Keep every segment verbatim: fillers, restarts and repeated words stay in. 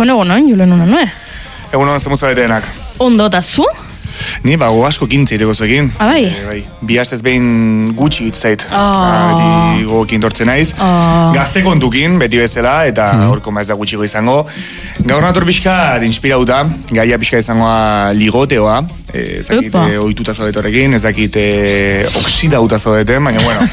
Bueno, egunon, Julen unan, nue? Egunon, zemuz zabetenak. Ondo, eta zu? Ni, ba, asko kintzeiteko zuekin. Abai? E, bai. Bi hastez behin gutxi bitzait. Oh. Beti gogokin tortzen naiz. Oh. Gazte kontukin, beti bezala, eta horko mm. maiz da gutxiko izango. Gaur nator pixka, inspirauta, gaia pixka izangoa ligoteoa. Ez dakit ohituta zaudetorrekin, ez dakit oksidauta zaudeten, baina, bueno.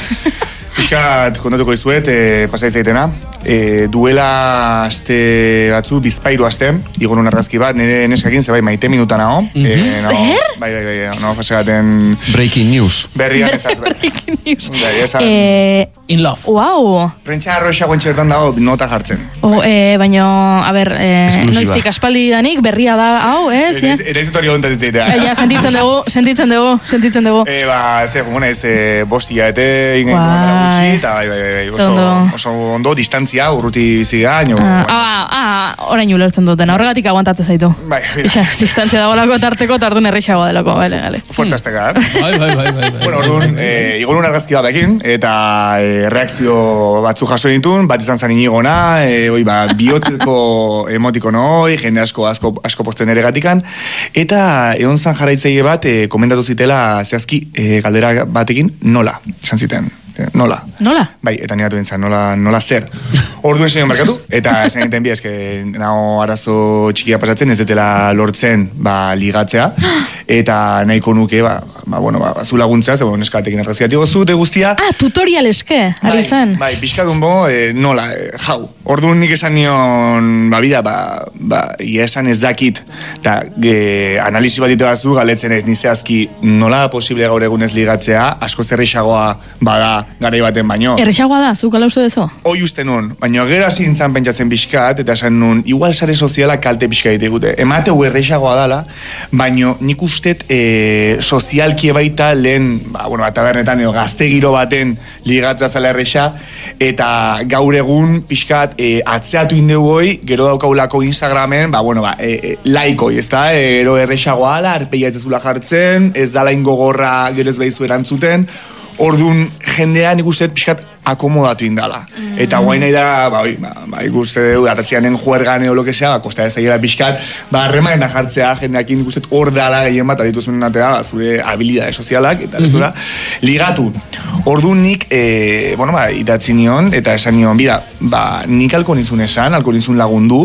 Piskat kontatuko izuet, e, pasaitzaitena. E, duela aste batzu, bizpairu aste, igon un argazki bat, nire neskakin, zebai maite minuta nago. Mm-hmm. e, no, bai, bai, bai, no, pasegaten... Breaking news. Berriak etzat. Breaking news. Bai, esan... Eh, In love. Wow. Prentsa arroxa guentxertan dago, nota jartzen. O, eh, baina, a ber, eh, noiztik aspaldi danik, berria da, hau, ez? Era izutori ontat izatea. Ja, sentitzen dugu, sentitzen dugu, sentitzen dugu. E, ba, ze, gumonez, e, bostia ete, ingen komentara gutxi, eta bai, bai, bai, oso, oso ondo, distantzia, urruti biziga, nio... Ah, ah, ah, orain ulertzen duten, horregatik aguantatzen zaitu. Bai, bai. Ixa, distantzia dagoelako tarteko, tardun errexagoa delako, bale, bale. Fuertazteka, eh? Bai, bai, bai, bai. Bueno, orduan, e, igon un argazki batekin, eta e, reakzio batzu jaso ditun, bat izan zan inigona, e, oi, ba, bihotzeko emotiko noi, jende asko, asko, asko posten ere gatikan, eta egon zan jaraitzeile bat, e, komendatu zitela, zehazki, e, galdera batekin, nola, esan ziten. Nola. Nola? Bai, eta niratu bintzen, nola, nola zer. Orduan zen markatu, eta esan egiten bi, eske nago arazo txikia pasatzen, ez detela lortzen, ba, ligatzea, eta nahiko nuke, ba, ba bueno, ba, zu laguntzea, ze, bueno, neskatekin errazkiatiko zute guztia. Ah, tutorial eske, ari zen. Bai, bai, pixkadun bo, e, nola, e, jau. Orduan nik esan nion, ba, bida, ba, ba, ia esan ez dakit, eta e, analizi bat ditu bazu, galetzen ez nizazki, nola da posible gaur egun ez ligatzea, asko zerrexagoa, bada, garai baten baino. Errexagoa da, zuk ala uste dezo? Hoi uste nun, baina gero hasi nintzen pentsatzen pixkat, eta esan nun, igual sare soziala kalte pixka ditegute. Emate hu errexagoa dala, baina nik ustet e, sozialki baita lehen, ba, bueno, tabernetan edo gazte giro baten ligatza zala errexa, eta gaur egun pixkat e, atzeatu indegu hoi, gero daukaulako Instagramen, ba, bueno, ba, e, e, laikoi, ez da, e, ero errexagoa dala, arpeia ez ezula jartzen, ez dala ingogorra gero ez behizu erantzuten, orduan jendea nik uste pixkat akomodatu indala. Mm. Eta guain nahi da, ba, ba, ba ikuste du, atatzianen juergan edo lo que sea, ba, kosta ez zaila pixkat, ba, harremanen da jartzea, jendeakin nik uste hor dala gehien bat, adituzun natea, ba, zure habilidade sozialak, eta ez dura, mm-hmm. ligatu. Orduan nik, e, bueno, ba, idatzi nion, eta esan nion, bida, ba, nik alko nizun esan, alko nizun lagundu,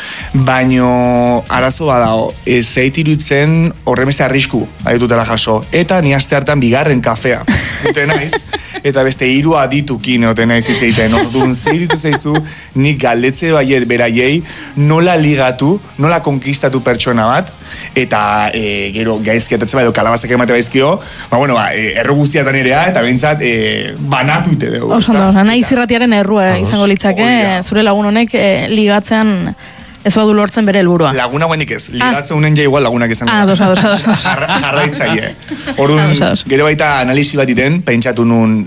baino arazo badao, ez zaitirutzen horremeste arrisku, aditutela jaso, eta ni aste hartan bigarren kafea, dute naiz, eta beste hiru aditukin oten naiz itzeiten, orduan zeiritu zaizu, nik galdetze baiet beraiei, nola ligatu, nola konkistatu pertsona bat, eta e, gero gaizkiatatze bat edo kalabazak emate baizkio, ba, bueno, ba, e, erru guztiatan erea, eta behintzat, e, banatu ite dugu. Oso da, nahi zirratiaren errua izango litzake, zure lagun honek e, ligatzean ez badu lortzen bere helburua. Laguna guenik ez, ligatzen ah. unen ja igual lagunak izango. Ah, dos, dos, dos. Jarraitzaile. Orduan, gero baita analizi bat iten, pentsatu nun,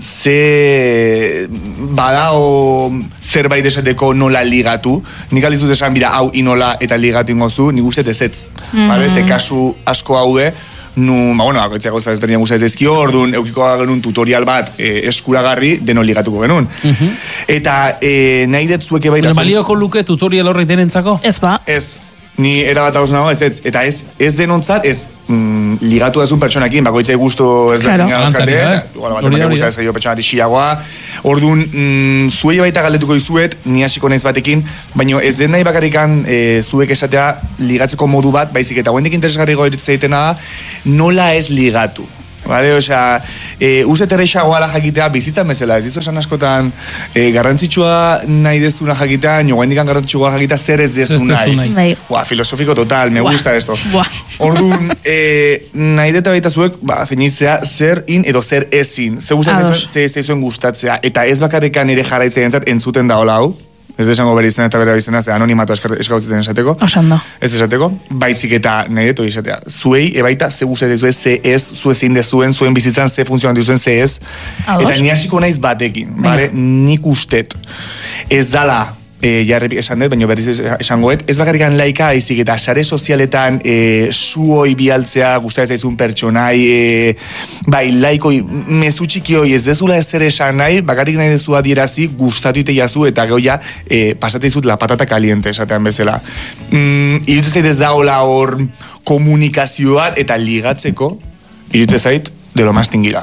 ze badao zerbait esateko nola ligatu, nik aldizut esan bida hau inola eta ligatu ingozu, nik uste ezetz. Mm. Vale? Ze kasu asko haude, nu, ba, bueno, bakoitzak gauza ezberdinak guztiak ezkio, orduan eukiko genuen tutorial bat e, eskuragarri deno ligatuko genuen. Mm-hmm. Eta e, nahi dut zueke baita... Balioko luke tutorial horrek denentzako? Ez ba. Ez. Ni erabat hauz nago, ez, ez, eta ez, ez denontzat, ez mm, ligatu dazun pertsonakin, bakoitzai gustu ez claro. da gazkate, igual bat ematen guztia ez gaio pertsonari xiagoa, orduan, mm, zuei baita galdetuko izuet, ni hasiko naiz batekin, baina ez den nahi bakarrikan e, zuek esatea ligatzeko modu bat, baizik eta guendik interesgarri goitzeitena da, nola ez ligatu. Vale, osea, e, uste terreixagoa jakitea bizitzan bezala, ez dizu esan askotan e, garrantzitsua nahi dezuna jakitea, nio guendikan garrantzitsua jakitea zer ez dezu nahi. Buah, filosofiko total, me Buah. gusta esto. Buah. Orduan, e, nahi deta baita zuek, ba, zeinitzea zer in edo zer ezin. Ze gustatzen ze zeizuen gustatzea, eta ez bakarrikan ere jarraitzea entzat entzuten da hola hau. Ez desango bere izan eta bere izan ez, anonimatu eskauzeten esateko. Osando. Ez esateko, baizik eta nahi deto izatea. Zuei, ebaita, ze gustatzen zuen, ze ez, zu ezin dezuen, zuen bizitzan, ze funtzionatu zuen, ze ez. Ados. Eta ni hasiko naiz batekin, bare, nik ustet. Ez dala e, jarri esan dut, baina berriz esangoet, ez bakarrikan laika, aizik eta sare sozialetan e, zuoi bialtzea, gustatzen zaizun pertsonai, e, bai, laikoi, mezu txikioi ez dezula ezer esan nahi, bakarrik nahi dezu adierazi, gustatu ite jazu, eta goia, e, pasatzen zut la patata caliente, esatean bezala. Mm, Irutu zait ez da hola hor komunikazio bat, eta ligatzeko, irutu zait, de lo más tingira.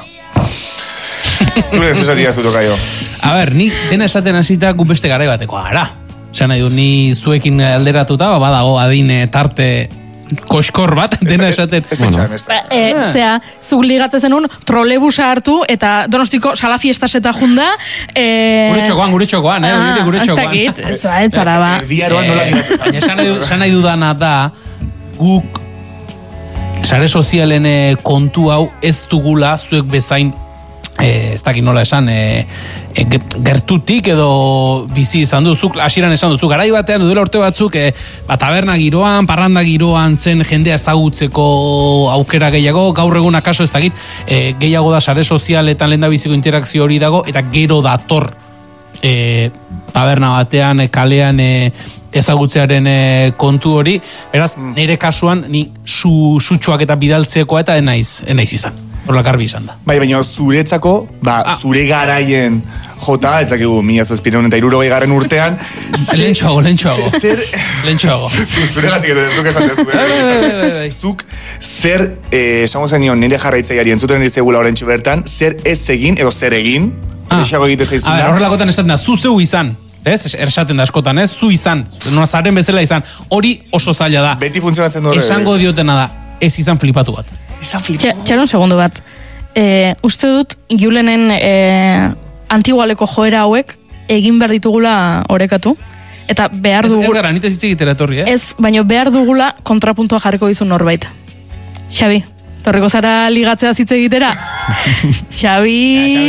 Gure ez esatia zutoka jo. A ber, nik dena esaten hasita gu beste garai bateko gara. Zan nahi du, ni zuekin alderatuta, badago adine tarte koskor bat, dena esaten. Ez pentsan, ez da. E, zea, zuk ligatzen zenun, trolebusa hartu, eta Donostiko sala fiestaseta junda. E... Gure txokoan, gure txokoan, eh? Ah, gure txokoan. ez dakit, ez da, ez zara ba. Erdiaroan nola ligatzen. Baina esan nahi, esan nahi dudana da, guk sare sozialen kontu hau ez dugula zuek bezain Eh, ez dakit nola esan eh, eh, gertutik edo bizi izan duzuk, hasieran esan duzuk garai batean, duela urte batzuk eh, ba, taberna giroan, parranda giroan zen jendea ezagutzeko aukera gehiago, gaur egun akaso ez dakit eh, gehiago da sare sozialetan lehendabiziko interakzio hori dago, eta gero dator eh, taberna batean, eh, kalean eh, ezagutzearen eh, kontu hori, beraz, nire kasuan ni su, sutsuak eta bidaltzekoa eta enaiz, enaiz izan. Horla garbi izan da. Bai, baina zuretzako, ba, ah. zure garaien jota, ez dakigu, mila zazpireun eta irurogei garen urtean. Lentsuago, lentsuago. Zer... Lentsuago. Zure gatik edo, zuk esatez. Zuk, zer, esango zen nion, nire jarraitzaiari entzuten dizegula orentxe bertan, zer ez egin, edo zer egin, ah. erexago egite zaizuna. A ber, horrelakotan esaten da, zu zeu izan. Ez, ersaten da askotan, ez, zu izan. Nola zaren bezala izan. Hori oso zaila da. Beti funtzionatzen dure. Esango diotena da, ez izan flipatu bat. Txaron segundo bat. E, uste dut, Julenen e, antigualeko joera hauek egin behar ditugula orekatu. Eta behar ez, dugula... Ez gara, nite zitzik itera etorri, eh? Ez, baina behar dugula kontrapuntua jarriko dizu norbait. Xabi, torriko zara ligatzea zitze egitera? Xabi...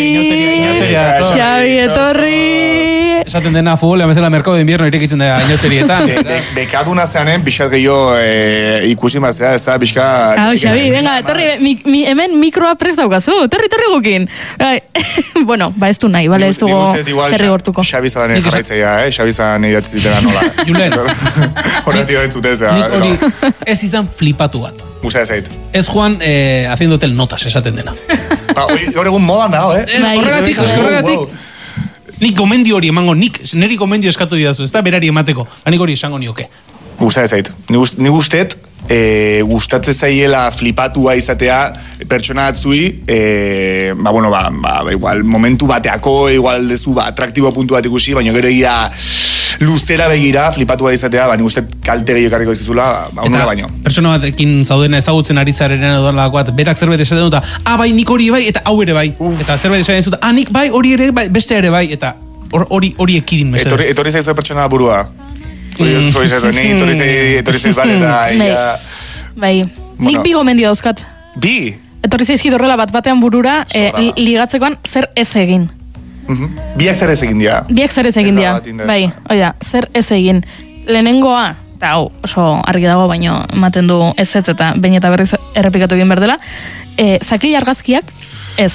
Xabi, etorri... Esaten dena futbolean bezala merkado de invierno irekitzen da inauterietan. Bekaduna zeanen, pixat gehiago ikusi marzea, ez da, pixka... Hau, Xabi, venga, etorri, mi, hemen mikroa prest daukazu, terri, terri gukin. Bueno, ba ez du nahi, bale, ez dugu terri gortuko. Xabi zanen jarraitzea, eh? Xabi zanen idatzi zitena nola. Julen. Horretio entzuten zea. Nik hori ez izan flipatu bat. Gusta ez ait. Ez Juan, eh, haciendo tel notas esaten dena. Ba, hor egun modan dago, eh? Horregatik, asko horregatik. Nik gomendio hori emango, nik, neri gomendio eskatu didazu, ez da berari emateko, nik hori esango nioke. Gusta ez zait. Ni gustet, e, gustatze zaiela flipatua izatea pertsona atzui, e, ba, bueno, ba, ba, igual, momentu bateako, igual dezu, ba, atraktibo puntu bat ikusi, baina gero egia luzera begira, flipatua izatea, ba, ni gustet kalte gehiago karriko dizuzula, ba, unora baino. Pertsona batekin zaudena ezagutzen ari zaren edonlako bat, berak zerbait esaten dut, ah, bai, nik hori bai, eta hau ere bai. Uf. Eta zerbait esaten dut, ah, nik bai, hori ere bai, beste ere bai, eta hori hori ekidin mesedez. Etorri, etorri zaizu pertsona burua. Mm. Hori zaizu, ni etorri zaizu, etorri zaizu, bale, eta... Ega... Bai, nik bueno. Bi gomendio dauzkat. Bi? Etorri zaizkit horrela bat batean burura, e, ligatzekoan zer ez egin. Uh-huh. Biak zer ez egin dia. Biak zer ez egin dia. Bai, oida, zer ez egin. Lehenengoa, eta hau, oso argi dago, baino ematen du ez ez eta bain eta berriz errepikatu egin berdela, e, zakil argazkiak ez.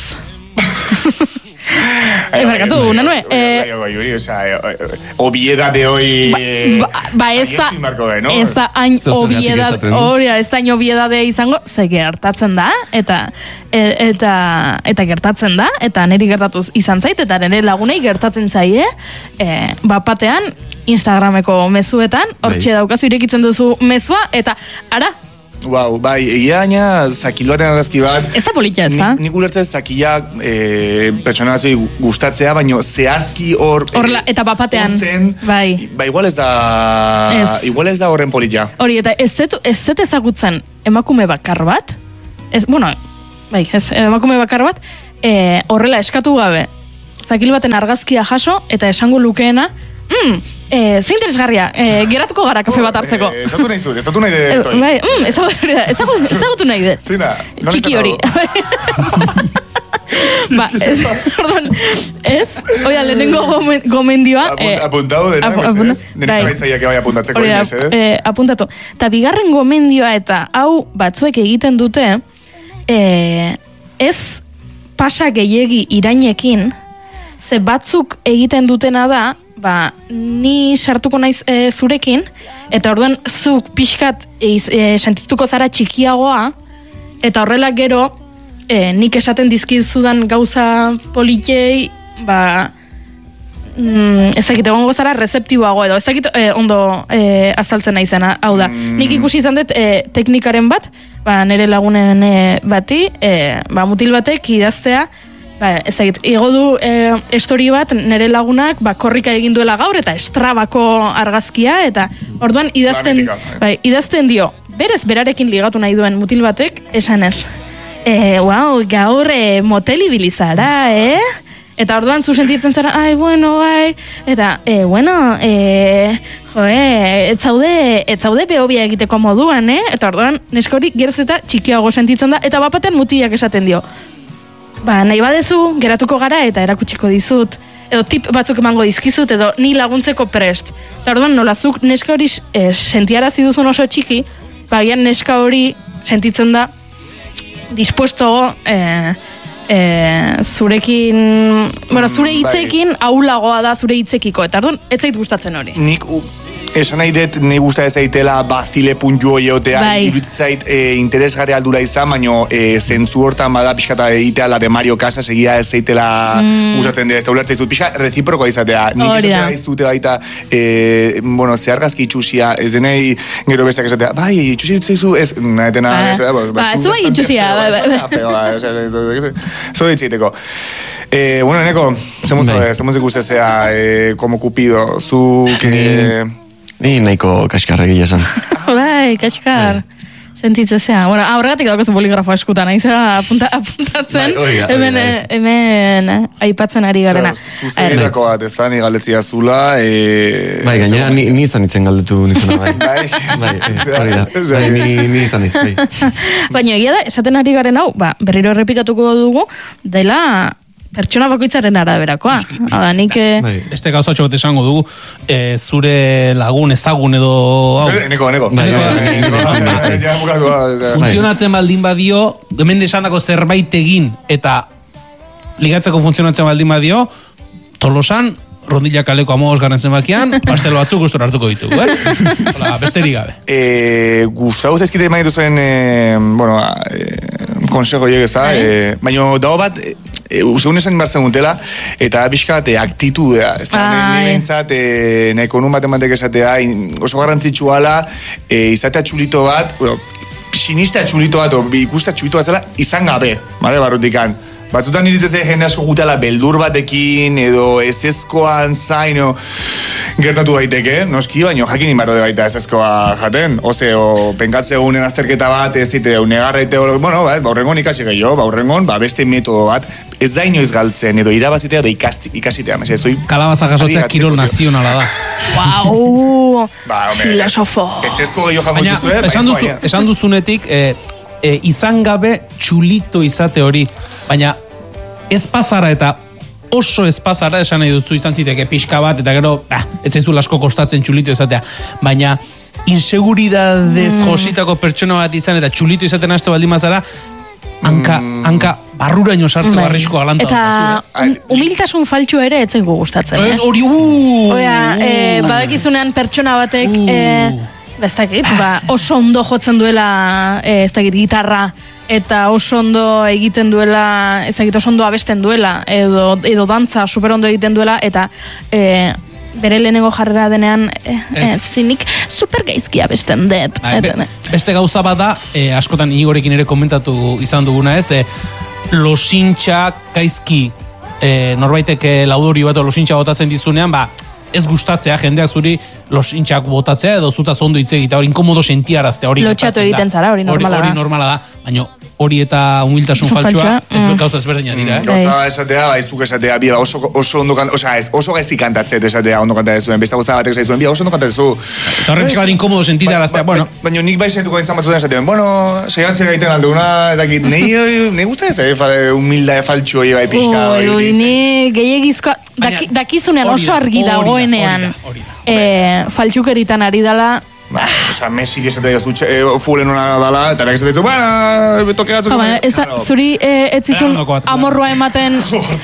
Eh, barkatu, nanue. Obiedade hoi... Ba, ez da, ez da hain obiedade, hori, ez da hain obiedade izango, ze gertatzen da, eta, eta, eta gertatzen da, eta niri gertatuz izan zait, eta nire lagunei gertatzen zaie, bat batean, Instagrameko mezuetan, hortxe daukazu irekitzen duzu mezua, eta, ara, Wow, bai, egia gaina zakil baten argazki bat. Ez da politia, ez da? Nik ulertzen zakilak e, pertsona batzui gustatzea, baina zehazki hor... Horla, eta bapatean. Onzen, bai. Ba, igual ez da... Ez. Igual ez da horren politia. Hori, eta ez zetu, ez zet ezagutzen emakume bakar bat, ez, bueno, bai, ez, emakume bakar bat, e, horrela eskatu gabe, zakil baten argazkia jaso, eta esango lukeena, mm, e, ze interesgarria, e, geratuko gara kafe bat hartzeko. Eh, ezatu nahi zut, ezatu nahi de... E, bai, mm, ezagutu, ezagutu nahi de. Zina, txiki hori. Ba, ez, orduan, ez, oia, lehenengo gomendioa... Apuntau dena, mesedez? Nire jarraitzaiak bai apuntatzeko, mesedez? Apuntatu. Ta bigarren gomendioa eta hau batzuek egiten dute, e, ez pasa gehiegi irainekin, ze batzuk egiten dutena da, ba, ni sartuko naiz e, zurekin, eta orduan zuk pixkat e, e, sentituko zara txikiagoa, eta horrela gero, e, nik esaten dizkizudan gauza politei, ba, mm, ez dakit egongo zara rezeptiboago edo, ez dakit e, ondo e, azaltzen nahi zena, hau da. Mm. Nik ikusi izan dut e, teknikaren bat, ba, nire lagunen e, bati, e, ba, mutil batek idaztea, ba, ez dakit, igo du e, estori bat nire lagunak ba, korrika egin duela gaur eta estrabako argazkia, eta orduan idazten, bai, idazten dio, berez berarekin ligatu nahi duen mutil batek, esan ez. E, wow, gaur e, moteli bilizara, eh? Eta orduan zu sentitzen zara, ai, bueno, bai, eta, e, bueno, e, jo, e, etzaude, etzaude behobia egiteko moduan, eh? Eta orduan, neska hori geroz eta txikiago sentitzen da, eta bapaten mutilak esaten dio. Ba, nahi badezu, geratuko gara eta erakutsiko dizut, edo tip batzuk emango dizkizut, edo ni laguntzeko prest. Eta orduan, nolazuk neska hori e, sentiarazi duzun oso txiki, bagian neska hori sentitzen da, dispuesto e, e, zurekin, bueno, zure hitzekin aulagoa da zure hitzekiko, eta orduan, ez zait gustatzen hori. Nik esan nahi dut, nahi guztia ez zaitela bazile puntu hori egotea, bai. Iruditzen zait e, interesgarri aldura izan, baina e, zentzu hortan bada pixkata egitea la de Mario Casas egia ez zaitela mm. gustatzen dira, ez da ulertzen zut, pixka reziproko izatea. Nik esatea izute baita, e, bueno, zehargazki itxusia, ez denei gero bestak esatea, bai, itxusia itzaizu, ez, nahetena... Ba, ez bai itxusia, bai, bai. Zo ditzeiteko. Eh, bueno, Neko, zemuz ikustezea eh, como Cupido, zu... Que... Ni nahiko kaskarra gila esan. Bai, kaskar. Sentitzezea. Bueno, aurregatik daukazu poligrafo eskutan, aizera apunta, apuntatzen. Bai, oiga, hemen, oiga. hemen aipatzen ari garena. Zuzegirako bat, ez da, ni galdetzia zula. E... Bai, gainera, ni, ni izan itzen galdetu nizuna, bai. Bai, hori da. Bai, ni, ni izan iz, bai. Baina, egia da, esaten ari garen hau, ba, berriro errepikatuko dugu, dela... Pertsona bakoitzaren araberakoa. Hala, nik... Este gauzatxo bat esango dugu, e, zure lagun ezagun edo... Neko, neko. Funtzionatzen baldin badio, hemen desandako zerbait egin, eta ligatzeko funtzionatzen baldin badio, Tolosan, Rondilla kaleko amogos garren zenbakian, pastel batzuk gustora hartuko ditugu, eh? Hola, besterik gabe. Eh, Gustavo zaizkite eman dituzuen, eh, bueno, eh, konsejo hiek ez da, eh, baina dago bat... E, Usegun esan inbartzen dutela, eta bizkat e, aktitudea. Ez da, nire behintzat, e, nahiko nun bat ematek esatea, oso garrantzitsuala, e, izatea txulito bat, bueno, sinista txulito bat, o ikusta txulito bat zela, izan gabe, bale, barrutikan. Batzutan iritzeze jende asko gutela beldur batekin, edo ezezkoan zain, o, gertatu daiteke, noski, baina jakin inbarro de baita ezezkoa jaten. Ose, o, penkatze egunen azterketa bat, ez zite, negarra ite, bueno, ba, baurrengon ikasi gehiago, baurrengon, ba, beste metodo bat, ez da inoiz galtzen, edo irabazitea, edo ikasitea, mese, zoi... Kalabaza jasotzea kirol nazionala da. Wow, ba, filosofo. Ezezko gehiago jango duzue, esan, duzu, esan duzunetik, e, e, izan gabe txulito izate hori, baina ez pasara eta oso ez pasara esan nahi duzu izan ziteke pixka bat, eta gero, ah, ez zaizu asko kostatzen txulito izatea, baina inseguridadez mm. jositako pertsona bat izan eta txulito izaten hastu baldin mazara, hanka, mm. hanka barruraino sartzeko mm. arrisko galanta. Eta um, humiltasun faltsua ere ez zaigu gustatzen, eh? Hori, uuuu! Oia, eh, badakizunean pertsona batek, eh, bestakit, ba, oso ondo jotzen duela, eh, ez dakit, gitarra, eta oso ondo egiten duela, ez dakit, oso ondo abesten duela, edo, edo dantza super ondo egiten duela, eta e, bere lehenengo jarrera denean, e, e, zinik super gaizki abesten dut. Ba, be, beste gauza bada, e, askotan Igorekin ere komentatu izan duguna ez, e, losintxa gaizki, e, norbaitek laudori bat losintxa botatzen dizunean, ba, ez gustatzea, jendeak zuri losintxak botatzea, edo zutaz ondo hitz egita, hori inkomodo sentiaraztea, hori lotxatu egiten zara, hori normala da. Hori normala da, baina hori eta humiltasun faltsua, ez mm. gauza ezberdina dira, eh? Gauza esatea, baizuk esatea, bia, oso, oso ondo kantatzen, oza, ez, oso gaizki kantatzet esatea ondo kantatzen zuen, besta gauza batek zuen, bia, oso ondo kantatzen zuen. Eta horren txekat inkomodo sentiaraztea, ba, bueno. Baina nik bai zaituko dintzen batzutan esatean, bueno, seiantzia gaiten alduna, eta git, nahi gusta ez, humilda faltsu hori bai pixka. Ui, ni gehiagizkoa, dakizunean oso argi dagoenean, faltsukeritan ari dela, Ba, oza, Messi esate dut fulen hona dala, eta erak esate dut, bueno, toke batzuk. Ez da, zuri ez zizun amorroa ematen,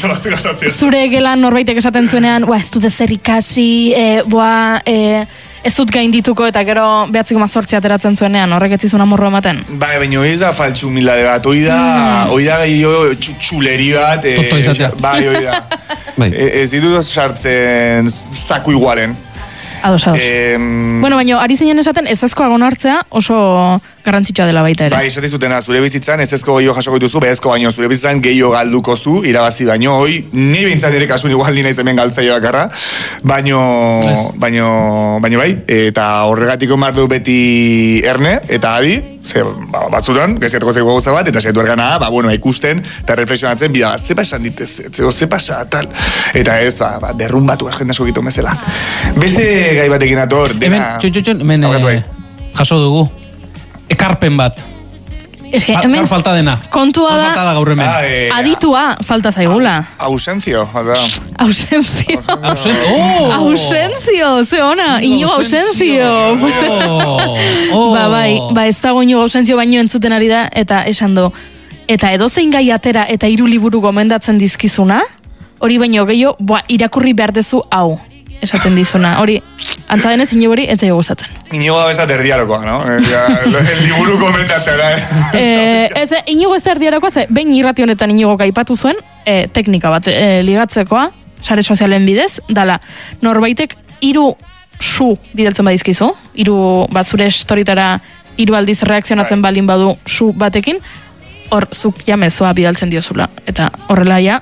zure gelan norbaitek esaten zuenean, ez dut ezer ikasi, boa, ez dut gaindituko eta gero behatziko mazortzi ateratzen zuenean, horrek ez zizun amorroa ematen. Bai, baina hori da faltsu humildade bat, hori da, hori da gehiago txuleri bat. Toto izatea. Bai, hori da. Ez ditut sartzen zaku igualen. Ados, ados. Eh, bueno, baina, ari zinen esaten, ez ezko agon hartzea oso garrantzitsua dela baita ere. Bai, esate zutena, zure bizitzan, ez ezko gehiago jasoko dituzu, behezko baino, zure bizitzan gehiago galduko zu, irabazi baino, hoi, ni behintzat ere kasun igual nina izemen galtzaio bakarra, baino, yes. baino, baino bai, eta horregatiko martu beti erne, eta adi, ze, ba, batzutan, geziatuko zeiko gauza bat, eta zetu ergana, ba, bueno, ikusten, eta reflexionatzen, bida, ze pasan ditez, zego, ze pasa, tal, eta ez, ba, ba derrumbatu agenda sokitu mezela. Beste gai batekin ator, dena... Hemen, txon, txon, txon, hemen, eh, jaso dugu, ekarpen bat. Ez que, hemen, falta dena. Kontua da, falta da gaur hemen. Ah, eh, aditua falta zaigula. Ausencio, da. Ausencio. Ausencio. Oh! Ausencio, ze ona, Iñigo Ausencio. Oh! Oh! Ba, bai, ba, ez dago Iñigo Ausencio baino entzuten ari da, eta esan do, eta edozein gai atera eta hiru liburu gomendatzen dizkizuna, hori baino gehiago, boa, irakurri behar dezu hau. Esaten dizuna, hori, antza denez Iñigo hori ez zaio gustatzen. Iñigo da bezat erdiarokoa, no? El liburu komentatzen, eh? Ez, Iñigo ez erdiarokoa, ze, behin irrati honetan Iñigo gaipatu zuen, eh, teknika bat eh, ligatzekoa, sare sozialen bidez, dala, norbaitek hiru su bidaltzen badizkizu, hiru bat zure storitara hiru aldiz reakzionatzen balin badu su batekin, hor zuk jamezoa bidaltzen diozula. Eta horrela ja,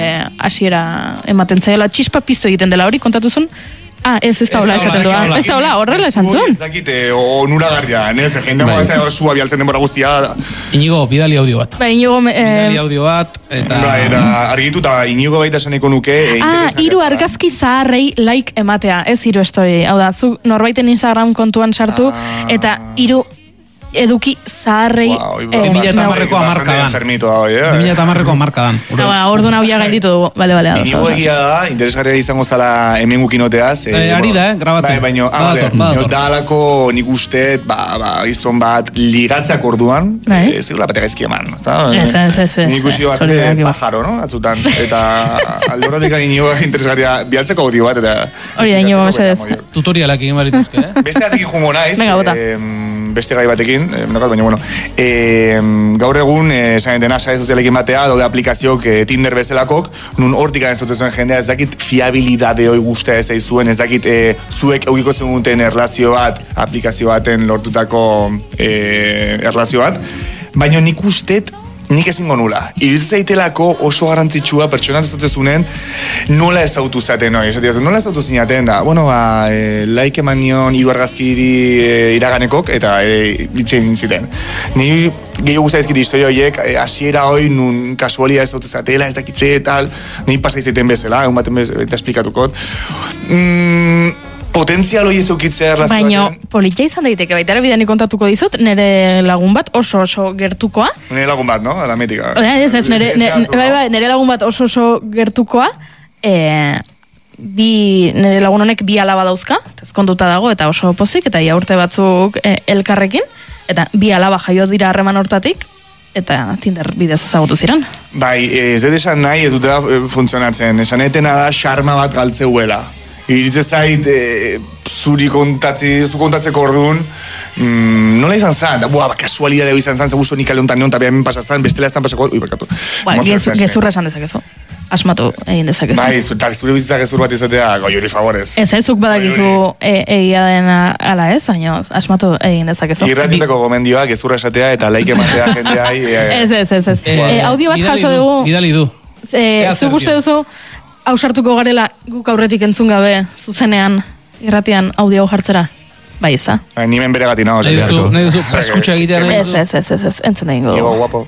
hasiera ematen zaila, txispa piztu egiten dela hori, kontatuzun? Ah, ez ez da hola esaten doa. Ez da hola, horrela esan zuen. Ez dakite, onuragarria, ez, jende ez da zua bialtzen denbora guztia. Inigo, bidali audio bat. Ba, Inigo... Bidali audio bat, eta... Ba, eta argitu, eta Inigo baita esaneko nuke... Ah, hiru argazki zaharrei like ematea, ez hiru estori. Hau da, zu norbaiten Instagram kontuan sartu, eta hiru... eduki zaharrei... bi mila eta hamarreko amarkadan. bi mila eta hamarreko amarkadan. Orduan hau ja gainditu dugu. Bale, bale. Inigo egia da, interesgarria izango zala hemen gukinoteaz. Ari da, eh, grabatzen. Baina, da alako nik uste, gizon bat, ligatzak orduan, segula batek gaizki eman. Ez, ez, ez. Nik usi bat, pajaro, no? Atzutan. Eta alde horretik Inigo interesgarria bialtzeko audio bat, eta... Hori da, Inigo, mesedez. Tutorialak egin barituzke, eh? Beste atekin jungo naiz. Venga, bota. Beste gai batekin, eh, menokal, baina, bueno, eh, gaur egun, esan eh, dena, sare sozialekin batea, daude aplikazioak eh, Tinder bezalakok, nun hortik garen zuten zuen jendea, ez dakit fiabilidade hoi guztia ez aizuen, ez dakit eh, zuek eukiko zenuten erlazio bat, aplikazio baten lortutako eh, erlazio bat, baina nik ustet, nik ezingo nula. Iritz zaitelako oso garrantzitsua pertsonat ez dutzezunen nola ezautu zaten, no? Nola ezautu zinaten da, bueno, ba, e, like eman nion hiru argazkiri e, iraganekok, eta e, ditzen ziren. Ni gehiago guztia ezkit historia horiek, hasiera hori nun kasualia ez dut zatela, ez dakitze, tal, ni pasa izaten bezala, egun baten bezala, eta esplikatukot. Mm, Potentzial hori ez eukitzea erlazioa. Baina, politia izan daiteke, baita ere bidean kontatuko dizut, nire lagun bat oso oso gertukoa. Nire lagun bat, no? La mítica. Ez, ez, nire, nire, nire lagun bat oso oso gertukoa, e, bi, nire lagun honek bi alaba dauzka, ezkonduta dago, eta oso pozik, eta ia urte batzuk e, elkarrekin, eta bi alaba jaio dira harreman hortatik, eta Tinder bidez ezagutu ziren. Bai, ez dut esan nahi, ez dutela funtzionatzen, esan etena da xarma bat galtzeuela. Iritze zait, e, zuri kontatzi, zu kontatzeko orduan, mm, nola izan zan? Bua, ba, kasualidadeo izan zan, zegustu nik aleontan neon, eta behamen pasazan, bestela ez zan pasako, ui, berkatu. Ba, gezurra esan dezakezu. Asmatu egin dezakezu. Bai, eta zure bizitza gezur bat izatea, goi hori favorez. Ez, ez, zuk badakizu egia dena ala ez, baina asmatu egin dezakezu. Irratitako gomendioa, gezurra esatea, eta laike matea jendeai. Ez, ez, ez, ez. Audio bat jaso dugu. Bidali du. Zuk uste duzu, hausartuko garela guk aurretik entzun gabe zuzenean irratian audio jartzera? Bai, ez da? Nimen bere gati nago. Nahi duzu, preskutxa egitea nahi duzu? Ez, ez, ez, ez, entzun egin gogu. Igo, guapo.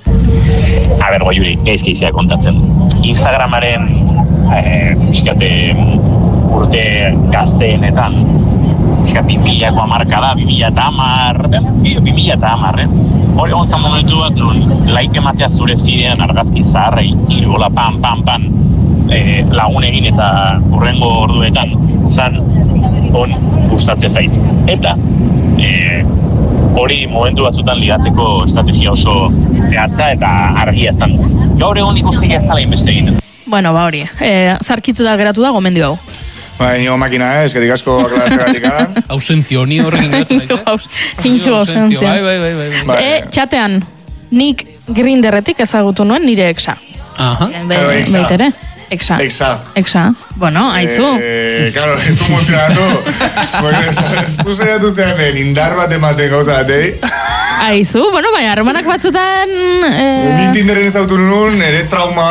A ber, goiuri, gaizki izia kontatzen. Instagramaren, eh, miskate, urte gazteenetan, miskate, bimilako amarkada, bimila eta amar, bimila eta amar, eh? Hori gontzan momentu bat, nun, like ematea zure zidean argazki zaharrei, irugola, pan, pan, pan, e, lagun egin eta urrengo orduetan, zan, on, gustatzen zait. Eta, e, hori momentu batzutan ligatzeko estrategia oso zehatza eta argia izan. Gaur egun ikusi ez dela inbeste egiten. Bueno, ba hori, e, zarkitu da geratu da gomendio hau. Ba, nio makina ez, eskerrik asko aklaratzea Ausenzio, ni horrekin geratu naiz, eh? Inio ausenzio. Bai, bai, bai, bai. E, txatean, nik Grinderretik ezagutu nuen nire exa. Aha. Be, beitere. Exa. Exa. Exa. Bueno, haizu. Eh, claro, ez du emozionatu. Bueno, zu zaiatu zean, indar bat ematen gauza batei. Haizu, bueno, bai, harremanak batzutan... Eh... Nik Tinderen ezautu nuen, ere trauma,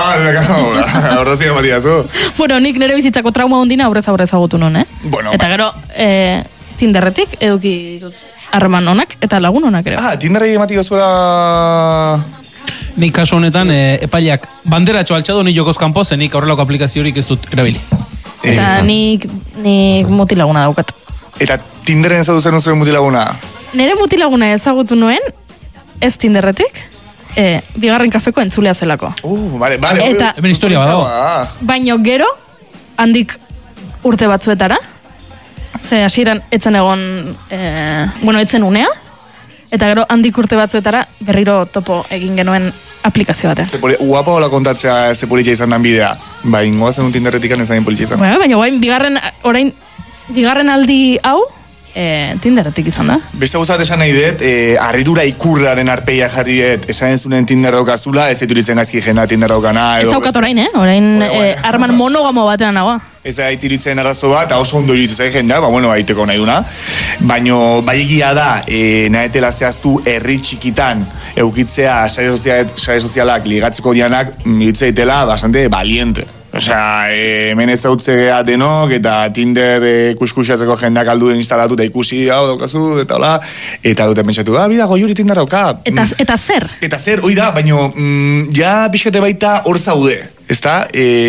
horra ziga matiazu. Bueno, nik nire bizitzako trauma ondina aurrez aurrez agutu nuen, eh? Bueno, eta gero, eh, Tinderretik eduki dut harreman onak eta lagun onak ere. Ah, Tinderrei emati gazuela... Nik kasu honetan, e, epaileak banderatxo altxadu nik jokoz kanpo, zen nik aurrelako aplikaziorik ez dut erabili. Eta nik, nik mutilaguna daukat. Eta Tinderen ezautu zen zuen mutilaguna? Nire mutilaguna ezagutu nuen, ez Tinderretik, e, bigarren kafeko entzulea zelako. Uh, bale, bale. Eta, hemen historia badago. Baino gero, handik urte batzuetara, ze hasieran etzen egon, e, bueno, etzen unea, eta gero handik urte batzuetara berriro topo egin genuen aplikazio batean. Guapa hola kontatzea ze politxa izan dan bidea. Ba, ingoa zen un Tinderretikan ez da politxa izan. Bueno, baina guain, bigarren, orain, bigarren aldi hau, e, Tinderretik izan da. Beste guztat esan nahi dut, e, arridura ikurraren arpeia jarri dut, esan ez zunen Tinder daukazula, ez dituritzen gaizki jena Tinder daukana. Ez daukat orain, eh? Orain, bueno, e, arman monogamo batean nagoa. Ez da itiritzen arazo bat, oso ondo iritzen jendea, ba, bueno, baiteko nahi duna. Baina, bai egia da, e, nahetela zehaztu herri txikitan, eukitzea sare sozialak, sare sozialak ligatzeko dianak, mitze itela bastante valiente. Osea, e, hemen ez zautzea denok, eta Tinder e, kuskusiatzeko jendeak alduen instalatu, eta ikusi, hau daukazu, eta hola, eta dute pentsatu, da, bida, goiuri Tinder dauka. Eta, eta zer? Eta zer, hoi da, baina mm, ja pixkate baita hor zaude. Ezta,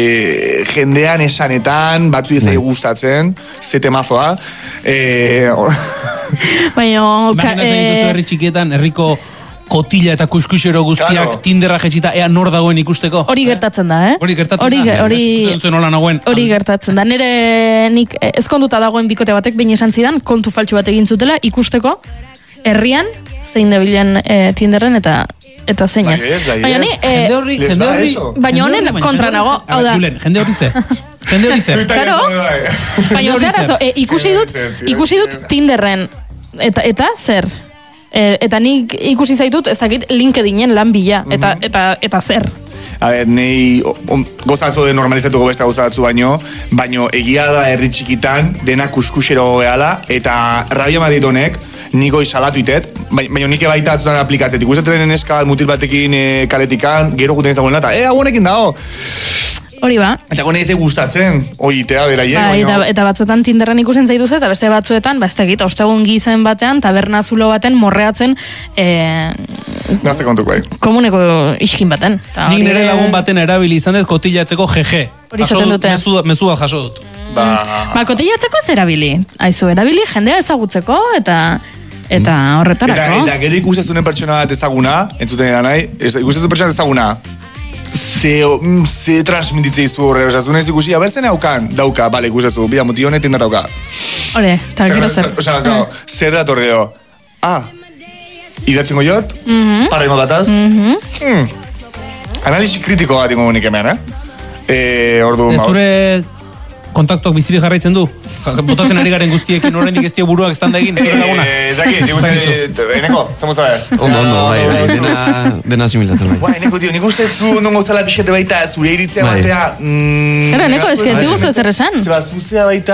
e, jendean esanetan, batzu ez da gustatzen, ze temazoa. E, baina... Imaginatzen dituzu herri txikietan, herriko kotila eta kuskusero guztiak claro. Tinderra jetxita ea nor dagoen ikusteko. Hori gertatzen da, eh? Hori gertatzen hori, da. Hori, hori gertatzen da. Nire nik ezkonduta dagoen bikote batek behin esan zidan, kontu faltsu bat egin zutela ikusteko herrian zein debilen e, Tinderren eta eta zeinaz. Baina ni... E, jende horri... Jende horri... Baina honen kontra nago. Hau da. Julen, jende horri ze. Jende hori ze. Claro. Baina zer, e, ikusi dut, ikusi dut Tinderren eta, eta zer... E, eta nik ikusi zaitut ezakit LinkedInen lan bila, eta, mm-hmm. eta, eta zer. A ber, nahi gozatzo de normalizatuko beste gozatzu baino, baino egia da herri txikitan dena kuskusero gehala, eta rabia madit honek, niko izalatu itet, baina nik baita atzutan aplikatzet. Ikusetzen eska mutil batekin e, kaletikan, gero guten ez dagoen eta, e, agunekin dago. Hori ba. Eta gone ez de gustatzen, oitea beraie. Ba, eta, eta batzuetan Tinderren ikusen zaituz eta beste batzuetan, ba ez tegit, ostegun gizen batean, taberna zulo baten, morreatzen, e, Nazte kontuk bai. Komuneko iskin baten. Nik nire lagun baten erabili izan dut kotilatzeko jeje. Hori izaten dute. Mezu bat jaso dut. Ba, ba kotilatzeko ez erabili. Aizu, erabili jendea ezagutzeko eta... Eta horretarako. Eta, eta gero ikusezunen pertsona bat ezaguna, entzuten edan nahi, ikusezunen pertsona ezaguna, ze, ze transmititze izu horre, oza, zunez ikusi, abertzen haukan, dauka, bale, ikusezu, bila, moti honet indar dauka. Hore, eta gero zer. Oza, gau, zer da torreo, ah, idatzen goiot, mm-hmm. parrengo dataz, mm-hmm. hmm. Analisi kritiko bat ingo nik hemen, eh? Eh, ordu, ez zure kontaktuak biziri jarraitzen du? Botatzen ari garen guztiekin horrendik ez dio buruak estanda egin, zure laguna? Ez dakit, nik uste, eneko, zamo zabe? Ondo, ondo, bai, bai, dena, dena asimilatzen, bai. Bai, eneko, tio, nik uste zu non gozala pixete baita, zure iritzea batea... Gara, eneko, eske, ez diguzu ezer esan. Zeba, zuzea baita,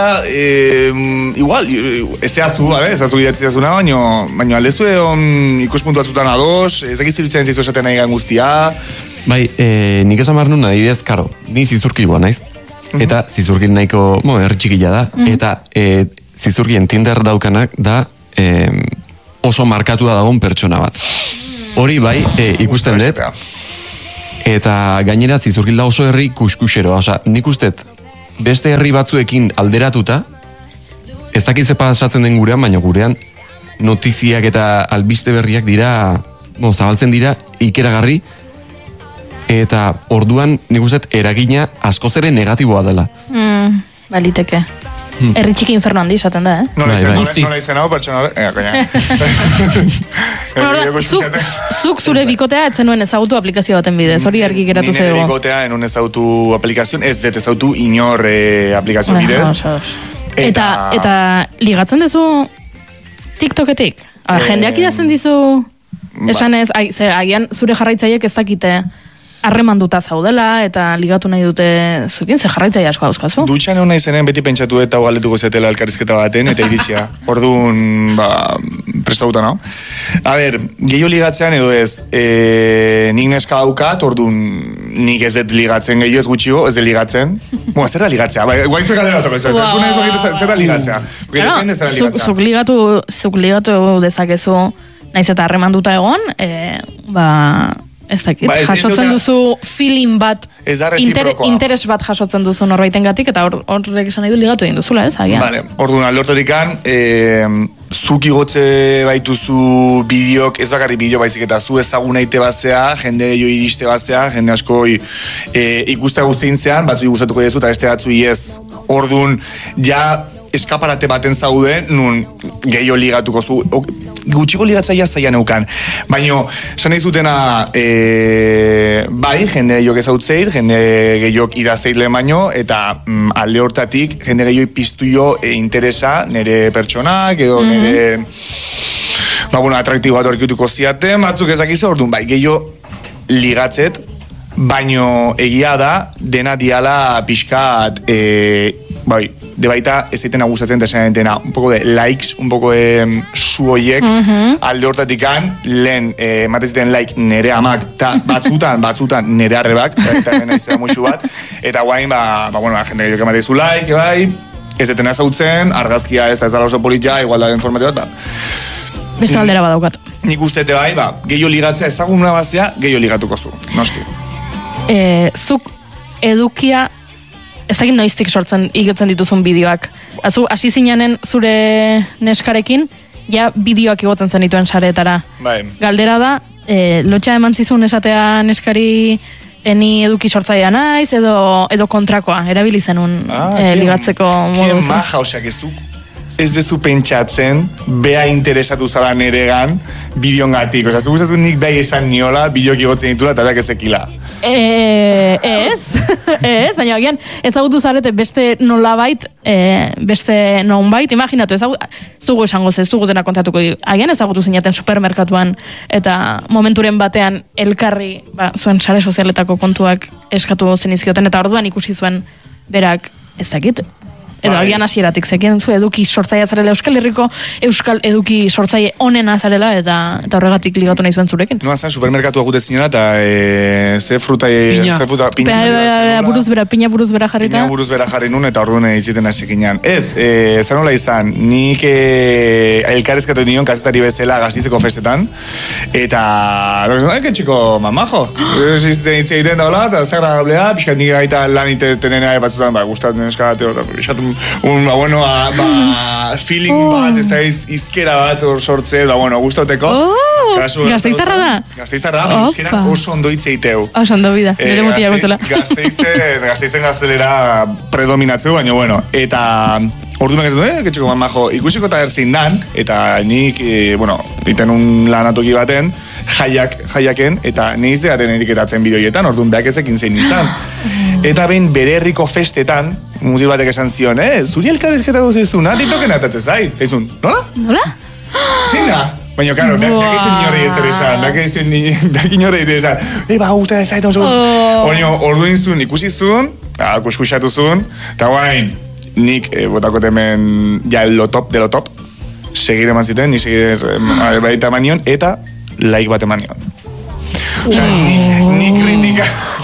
igual, ezea zu, ezea zu idatzea zuna, baino, baino aldezu ikuspuntu batzutan ados, ez dakit ziritzen zizu esaten nahi guztia... Bai, nik esan behar nuen, adibidez, karo, ni zizurkiboa naiz. Eta zizurgin nahiko, bueno, herri txikila da, mm-hmm. eta e, zizurgien Tinder daukanak da e, oso markatua dagoen pertsona bat. Hori bai, e, ikusten dut, eta gainera zizurgin da oso herri kuskusero, oza, nik ustet beste herri batzuekin alderatuta, ez dakiz pasatzen den gurean, baina gurean notiziak eta albiste berriak dira, bo, zabaltzen dira, ikeragarri, eta orduan nik uste eragina askoz ere negatiboa dela. Mm, baliteke. Herri txiki inferno handi izaten da, eh? Nola izan hau, pertsona hori? Ega, koina. Zuk zure bikotea etzen nuen ezagutu aplikazio baten bidez, hori argi geratu zego. Nire bikotea enun ezagutu aplikazioan, ez dut ezagutu inor aplikazio bidez. Eta ligatzen dezu TikToketik? Jendeak idazten dizu, esan ez, agian zure jarraitzaiek ez dakite harremanduta zaudela, eta ligatu nahi dute zukin, ze jarraitzaile asko dauzkazu. Dutxan egon nahi zenen beti pentsatu eta galetuko zetela elkarrizketa baten, eta iritsia. Orduan, ba, prestauta, no? A ber, gehiago ligatzean edo ez, e, nik neska daukat, orduan nik ez dut ligatzen gehiago ez gutxio, ez dut ligatzen. Bueno, zer da ligatzea? Ba, guaizu galdera otoko, ez da, zer da ligatzea? Zuk ligatu, zuk ligatu dezakezu, naiz eta harremanduta egon, e, ba... Ez dakit, ba, ez, jasotzen ez duzu feeling bat, inter, interes bat jasotzen duzu norbaiten gatik, eta horrek hor esan nahi du ligatu egin duzula, ez? Agian. Vale, orduan, aldortatikan, e, zuk igotze baituzu bideok, ez bakarri bideo baizik, eta zu ezagun aite bazea, jende jo iriste bazea, jende asko e, ikuste guztien zean, batzu gustatuko jezu, eta beste batzu iez. Orduan, ja eskaparate baten zaude, nun gehiago ligatuko zu, gutxiko ligatzaia zaian eukan. Baina, esan nahi zutena, e, bai, jende gehiok ezautzeit, jende gehiok idazeit lehen baino, eta mm, alde hortatik, jende gehiok piztu jo e, interesa nire pertsonak, edo mm-hmm. nire, ba, bueno, atraktibo bat horkituko ziaten, batzuk ezakizu, orduan, bai, gehiok ligatzet, baino egia da, dena diala pixkat, e, bai, de baita ez zaiten gustatzen desean dena, un poco de likes, un poco de su oiek, mm-hmm. alde hortatikan, lehen, eh, mateziten like nere amak, ta batzutan, batzutan nere arrebak, eta nena izan muixu bat, eta guain, ba, ba, bueno, ba, jende gehiago ematezu like, bai, ez detena zautzen, argazkia ez da ez da oso politia, igual da informati bat, ba. Beste aldera badaukat. Nik ustete bai, ba, gehiago ligatzea ezaguna bazea, gehiago ligatuko zu, noski. Eh, zuk edukia ez dakit noiztik sortzen igotzen dituzun bideoak. Azu, hasi zinanen zure neskarekin, ja bideoak igotzen zen dituen sareetara. Bai. Galdera da, e, lotxa eman zizun esatea neskari eni eduki sortzaia naiz, edo, edo kontrakoa, erabili zenun ah, e, ligatzeko modu. Kien maja, osak ezuk. Ez dezu pentsatzen, bea interesatu zala neregan, bideon gatik. Osa, zu gustatu nik beha esan niola, bideok igotzen ditula, eta beak ezekila. E, ez, ez, baina agian, ezagutu zarete beste nolabait, e, beste nonbait, imaginatu, ezagutu, zugu esango ze, zugu dena kontatuko, agian ezagutu zinaten supermerkatuan, eta momenturen batean elkarri, ba, zuen sare sozialetako kontuak eskatu zenizkioten, eta orduan ikusi zuen berak, ez dakit, edo bai. Agian hasieratik zekien zu eduki sortzaia zarela Euskal Herriko Euskal eduki sortzaile onena zarela eta eta horregatik ligatu nahi zuen zurekin. Noa zen supermerkatua gute zinera eta e, ze fruta piña. Ze fruta piña. Pe, buruz bera, piña buruz bera jarrita. Piña buruz bera jarri nun eta orduan egiten hasikinan. Ez, eh zan nola izan, nik eh elkarrezkatu nion kazetari bezala Gasteizeko festetan eta ai que chico mamajo. Existe egiten da hola, eta zagrablea, pixkat nik gaita lan itenena batzutan ba gustatzen eskate hor un bueno ba feeling oh. bat ez da izkera bat hor sortze da bueno gustoteko oh. Gasteiztarra da Gasteiztarra da euskera oso ondo hitz eiteu oso ondo bida nire mutia gozela Gasteizen Gasteizen gaztelera predominatzeu baina bueno eta orduan ez du eh que chico mamajo ikusiko ta erzein dan eta nik e, bueno iten un lanatoki baten jaiak jaiaken eta neiz deaten etiketatzen bideoietan orduan beak ezekin zein nintzen eta behin bere herriko festetan mutil batek esan zion, eh? Zuri elkarrizketa guzizun, atitoken atatez zait. Ezun, nola? Nola? Zein da? Baina, karo, beak izan inorei ez ere esan, beak inorei ez ere esan, eh, ba, gusta ez zait, oso. Baina, orduin zuen ikusizun, kuskusatu zuen, eta guain, nik eh, botako temen ja lo top de lo top, segir eman ziten, ni segir eh, baita manion, eta like bat eman nion. Osa, ni, ni kritika...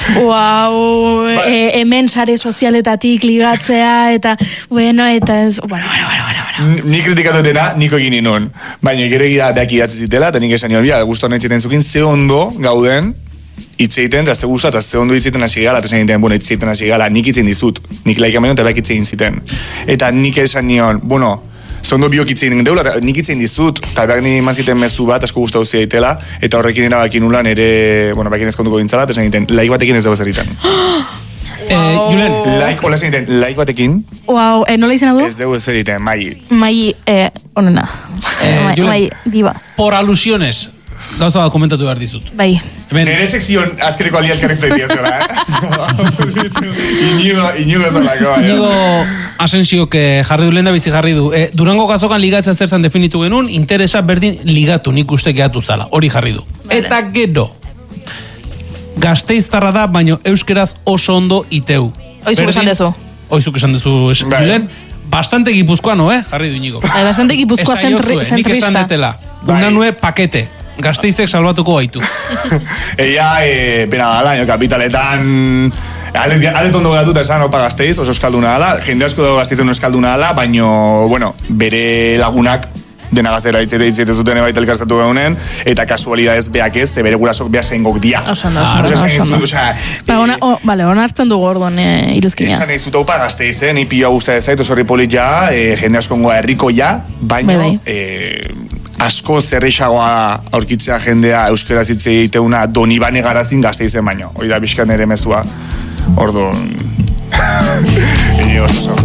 Wow, e, hemen sare sozialetatik ligatzea, eta, bueno, eta ez... Bueno, bueno, bueno, bueno. Ni kritikatu dena, niko egin inun. Baina, gero egitea beak idatzi zitela, eta nik esan nion, bia, guztu honen ziten zukin, ze ondo gauden, itzeiten, eta ze guztu, eta ze ondo itzeiten hasi gala, eta esan ninten, bueno, itzeiten hasi gala, nik itzen dizut. Nik laik amenion, eta beak itzein ziten. Eta nik esan nion, bueno, zondo biok itzein deula, eta nik itzein dizut, eta behar ni eman ziten mezu bat, asko guztau zidaitela, eta horrekin erabakin ulan ere, bueno, bakin ezkontuko dintzala, eta esan egiten, laik batekin ez dago zer egiten. Eh, Julen. Like, hola zen egiten, like batekin. Wow, eh, nola izena du? Ez dugu ez egiten, mai. Mai, eh, onena. Eh, Julen. Mai, diba. Por alusiones. Gauza bat komentatu behar dizut. Bai. Nere sekzion azkereko aldi alkarek zaitiaz gara, eh? Inigo, inigo ez alako, bai. Inigo Asensiok jarri du, lehen da bizi jarri du. E, Durango kazokan ligatzea zer zan definitu genuen, interesa berdin ligatu nik uste gehatu zala. Hori jarri du. Vale. Eta gero, Gasteiztarra da, baino euskeraz oso ondo iteu. Oizuk esan dezu. Oizuk esan dezu, Julen. Bastante gipuzkoano, eh? Jarri du, Inigo. Bai, bastante gipuzkoa zentrista. Nik esan detela. Una nue pakete. Gasteizek salbatuko gaitu. Eia, e, pena dala, kapitaletan... Alet ondo gatuta esan opa Gasteiz, oso eskalduna dala. Jende asko dago Gasteizen eskalduna dala, baino, bueno, bere lagunak dena gazera itzete itzete zuten ebaita elkarzatu gaunen, eta kasualidadez beak ez, bere gurasok beha zengok dia. Osan da, osan da. Bale, hona hartzen dugu orduan iruzkina. Esan ez dut haupa Gasteiz, eh? Ni pila guztia ez zait, oso horri polit ja, jende askongoa herriko ja, baino, asko zerreixagoa aurkitzea jendea euskaraz hitz egiteuna Donibane Garazin Gasteizen baino. Hoi da bizkan ere mezua. Orduan... Ini oso.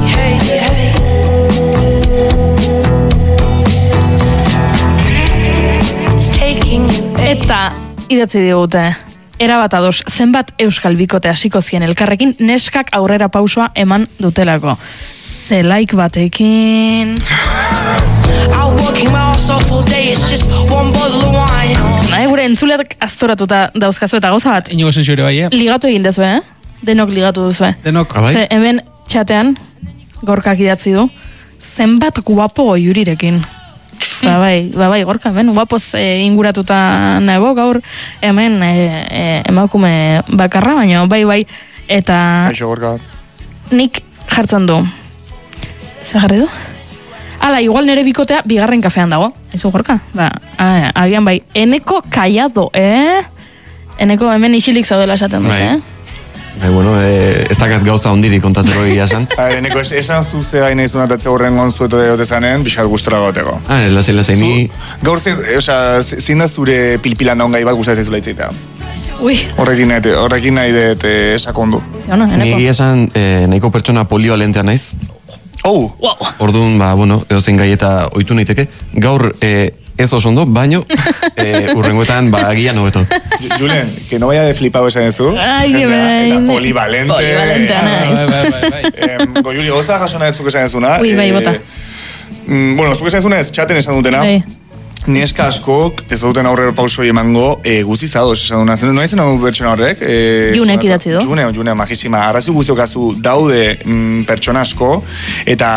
Eta idatzi digute, erabat ados, zenbat euskal bikote hasiko zien elkarrekin neskak aurrera pausua eman dutelako. Zelaik batekin... Nahi, gure entzuleak aztoratuta dauzkazu eta gauza bat. Inigo Asensio ere bai, eh? Ligatu egin dezu, eh? Denok ligatu duzu, eh? Denok. Ze, hemen txatean, gorkak idatzi du, zenbat guapo jurirekin. Ba bai, ba bai, gorka, hemen, guapoz e, inguratuta nago gaur, hemen e, e, emakume bakarra, baina bai, bai, eta... Aixo, gorka. Nik jartzen du. Zer jarri du? Ala, igual nere bikotea bigarren kafean dago. Ezu gorka? Ba, a, agian bai, eneko kaiado, eh? Eneko hemen isilik zaudela esaten dut, eh? Bai, bueno, eh, ez dakat gauza ondiri kontatzeko egia esan. Eneko, esan zuze gaina izun atatze horren gonzueto deote zanen, bixat gustora goteko. Ah, lasai, lasai, ni... Gaur zein da zure pilpilan daun gai bat gustatzen zula itzaita? Ui. Horrekin nahi, horrekin nahi dut sakondu. Ni egia esan, eh, nahiko pertsona polivalentea naiz. Oh! Wow. Orduan, ba, bueno, edozein gai eta ohitu naiteke. Gaur, eh, ez oso ondo, baino, eh, urrengoetan, ba, agian hobeto. Julen, que no vaya de flipado esan ezu. Ai, que bai. Eta polivalente. Polivalentea naiz. Bai, bai, bai. Eh, Goiuri, goza jasona ez zuk esan ezuna. Ui, bai, bota. Mm, bueno, zuk esan ezuna ez txaten esan dutena. Bai. Neska askok ez duten aurrero pausoi emango e, guzti zadoz esan duna. No izan hau pertsona horrek? E, Junek idatzi du. June, June, magisima. Arrazi guztiokazu daude mm, pertsona asko eta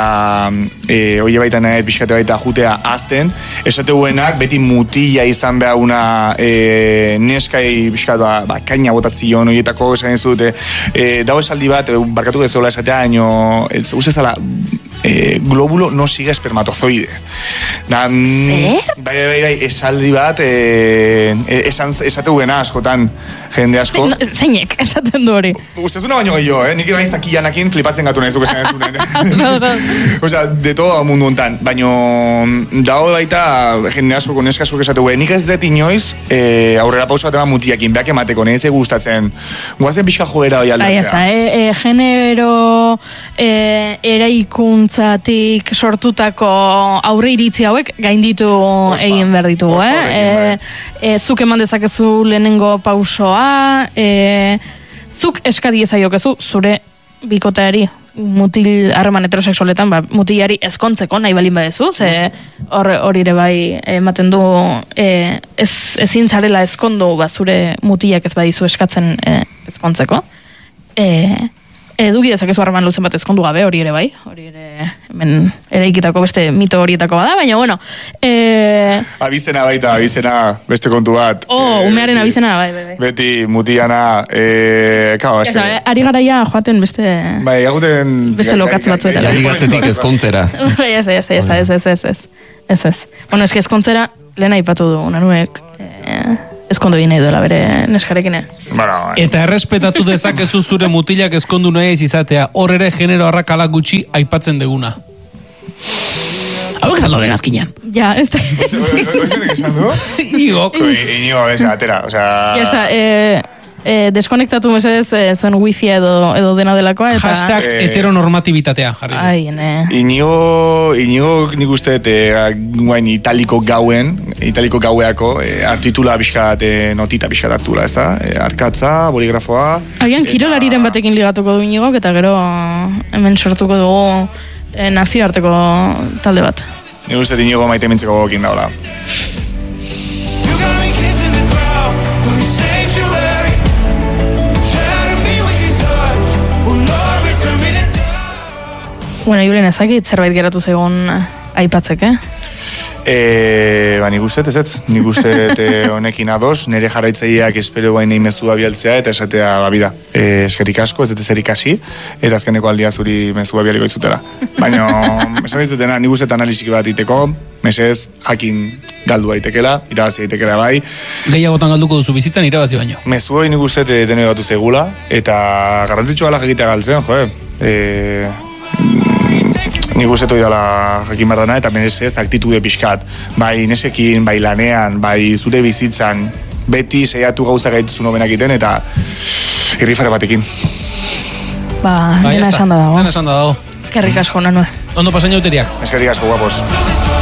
e, oie baita nahet pixkate baita jutea azten. Esate huenak beti mutila izan behar una e, neskai pixkatu ba, ba, kaina botatzion oietako esan ez dute. E, Dau esaldi bat, e, barkatuko ez zola esatea, baino, uste zala, e, globulo no siga espermatozoide. Da, Zer? Bai, bai, bai, esaldi bat, e, esan, esate huena askotan, jende asko. No, zeinek, esaten du hori. Ustez duna baino gehiago, eh? Nik egain zakillanakin flipatzen gatu nahi zuk esan ez dunen. Osea, de todo mundu hontan. Baino, dago baita, jende asko, koneska asko esate huen. Nik ez dut inoiz, e, aurrera pauso bat eman mutiakin, beak emateko, nahi ez gustatzen. Guazen pixka joera hori aldatzea. Bai, eza, e, e, genero e, eraikuntzatik sortutako aurre iritzi hauek gainditu egin behar ditugu, eh? E, e, zuk eman dezakezu lehenengo pausoa, e, zuk eskadi ezaiokezu zure bikoteari mutil harreman heterosexualetan, ba, mutilari ezkontzeko nahi balin badezu, ze hori ere bai ematen du e, ez, ezin zarela ezkondu ba, zure mutilak ez badizu eskatzen e, ezkontzeko. E, Eduki dezakezu harreman luzen bat ezkondu gabe, hori ere bai, hori ere hemen eraikitako beste mito horietako bada, baina bueno... E... Abizena baita, abizena, beste kontu bat. Oh, e, umearen beti, abizena, bai, bai, bai. Beti, mutiana, e, kao, eske... Ja, ari garaia joaten beste... Bai, aguten... Beste lokatze batzuetara. Ligatzetik ezkontzera. Bai, ez, ez, ez, ez, ez, ez, ez, ez, ez. Bueno, eske ezkontzera, lehen aipatu du, unanuek... E... ezkondu egin nahi duela bere neskarekin. Bueno, eta errespetatu dezakezu zure mutilak ezkondu nahi ez izatea, hor ere genero arrakala gutxi aipatzen deguna. Hau esan doben azkinean. Ja, ez da... ¿Oizenek esan du? Inigo. Inigo, esa, atera, osea... Ja, esa, eh... e, deskonektatu mesedez e, zuen wifi edo, edo dena delakoa. Eta... Hashtag e... heteronormatibitatea jarri. Ai, ne. Inigo, inigo nik uste, e, guain italiko gauen, italiko gaueako, e, artitula bizkat, e, notita bizkat hartula, ez da? E, arkatza, boligrafoa. Agian, eta... kirolariren batekin ligatuko du Inigok, eta gero hemen sortuko dugu e, nazioarteko talde bat. Nik uste, Inigo maite mintzeko gogokin daula. Bueno, Julen, ezakit zerbait geratu zegoen aipatzek, eh? E, ba, nik uste, ez ez, nik uste honekin ados, nire jarraitzaileak espero bain nahi mezua bialtzea, eta esatea, ba, bida, e, eskerik asko, ez dut ezerik hasi, eta azkeneko aldia zuri mezua bialiko izutela. Baina, esan dizutena, nik uste analistik bat iteko, mesez, jakin galdu daitekela, irabazi daitekela bai. Gehiagotan galduko duzu bizitzan irabazi baino. Mezuoi nik uste dene batu zegula, eta garrantzitsua gala jakitea galtzen, jo, eh? Nik uste toi dela jakin bardana, eta menezez aktitude pixkat. Bai nesekin, bai lanean, bai zure bizitzan, beti seiatu gauza gaituzun hobenak iten, eta irrifare batekin. Ba, dena esan da dago. Dena esan da dago. Eskerrik asko, nanue. Ondo pasaino uteriak. Eskerrik asko, guapos.